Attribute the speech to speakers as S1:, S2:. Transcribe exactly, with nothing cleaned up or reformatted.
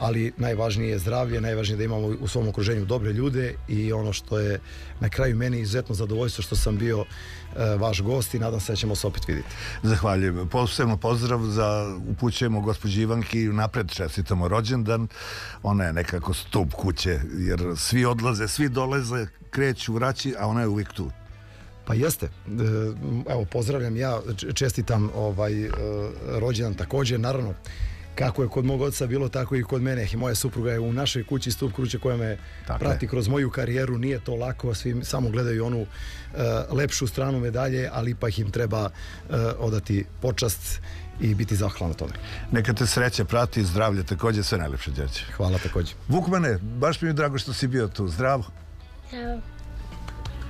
S1: ali najvažnije je zdravlje, najvažnije je da imamo u svom okruženju dobre ljude i ono što je na kraju meni izuzetno zadovoljstvo što sam bio vaš gost i nadam se da ćemo se opet vidjeti.
S2: Zahvaljujem. Posebno pozdrav za upućujemo gospođi Ivanki i napred čestitamo rođendan. Ona je nekako stup kuće jer svi odlaze, svi dolaze, kreću, vraći, a ona je uvijek tu.
S1: Pa jeste. Evo, pozdravljam ja, čestitam ovaj rođendan također, naravno. Kako je kod mog oca bilo, tako i kod mene. Moja supruga je u našoj kući, stup kuće koja me prati kroz moju karijeru. Nije to lako, svi samo gledaju onu uh, lepšu stranu medalje, ali ipak im treba uh, odati počast i biti zahvalan na tome.
S2: Neka te sreća prati, zdravlje također, sve najlepše, đađe.
S1: Hvala također.
S2: Vukmane, baš mi je drago što si bio tu. Zdravo.
S3: Zdravo.